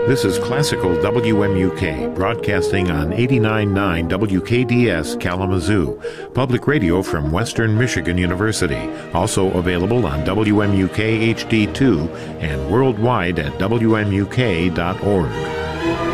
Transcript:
This is Classical WMUK, broadcasting on 89.9 WKDS Kalamazoo, public radio from Western Michigan University, also available on WMUK HD2 and worldwide at WMUK.org.